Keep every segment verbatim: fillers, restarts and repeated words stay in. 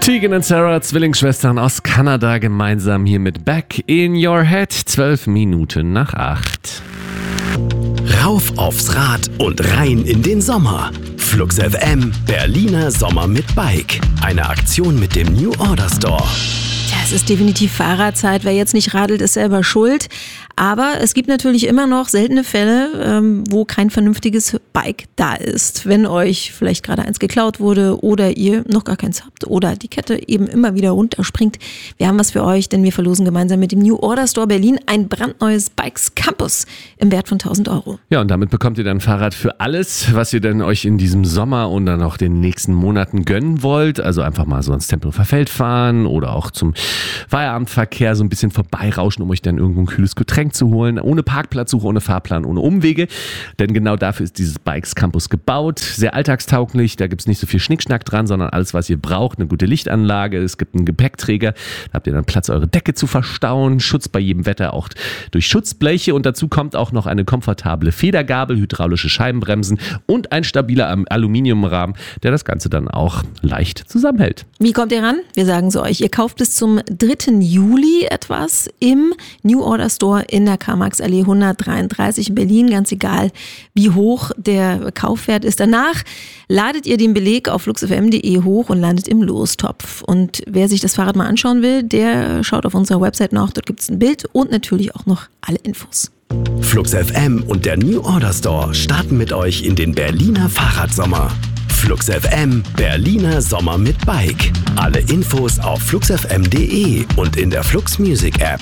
Tegan und Sarah, Zwillingsschwestern aus Kanada, gemeinsam hier mit Back in Your Head, zwölf Minuten nach acht. Rauf aufs Rad und rein in den Sommer. Flux F M, Berliner Sommer mit Bike. Eine Aktion mit dem New Order Store. Tja, es ist definitiv Fahrradzeit. Wer jetzt nicht radelt, ist selber schuld. Aber es gibt natürlich immer noch seltene Fälle, ähm, wo kein vernünftiges Bike da ist. Wenn euch vielleicht gerade eins geklaut wurde oder ihr noch gar keins habt oder die Kette eben immer wieder runterspringt. Wir haben was für euch, denn wir verlosen gemeinsam mit dem New Order Store Berlin ein brandneues Bikes Campus im Wert von tausend Euro. Ja, und damit bekommt ihr dann ein Fahrrad für alles, was ihr dann euch in diesem Sommer und dann auch den nächsten Monaten gönnen wollt. Also einfach mal so ans Tempelhofer Feld fahren oder auch zum Feierabendverkehr so ein bisschen vorbeirauschen, um euch dann irgendwo ein kühles Getränk zu holen, ohne Parkplatzsuche, ohne Fahrplan, ohne Umwege, denn genau dafür ist dieses Bikes Campus gebaut, sehr alltagstauglich, da gibt es nicht so viel Schnickschnack dran, sondern alles, was ihr braucht, eine gute Lichtanlage, es gibt einen Gepäckträger, da habt ihr dann Platz, eure Decke zu verstauen, Schutz bei jedem Wetter auch durch Schutzbleche und dazu kommt auch noch eine komfortable Federgabel, hydraulische Scheibenbremsen und ein stabiler Aluminiumrahmen, der das Ganze dann auch leicht zusammenhält. Wie kommt ihr ran? Wir sagen es euch, ihr kauft bis zum dritten Juli etwas im New Order Store in der Karl-Marx-Allee hundertdreiunddreißig in Berlin, ganz egal wie hoch der Kaufwert ist. Danach ladet ihr den Beleg auf flux f m punkt de hoch und landet im Lostopf. Und wer sich das Fahrrad mal anschauen will, der schaut auf unserer Website nach, dort gibt es ein Bild und natürlich auch noch alle Infos. Flux F M und der New Order Store starten mit euch in den Berliner Fahrradsommer. Flux F M, Berliner Sommer mit Bike. Alle Infos auf flux f m punkt de und in der Flux Music App.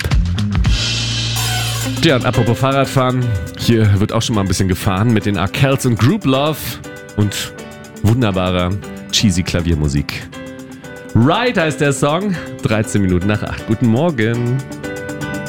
Ja, und apropos Fahrradfahren, hier wird auch schon mal ein bisschen gefahren mit den Arkells und Group Love und wunderbarer, cheesy Klaviermusik. Ride heißt der Song, dreizehn Minuten nach acht. Guten Morgen.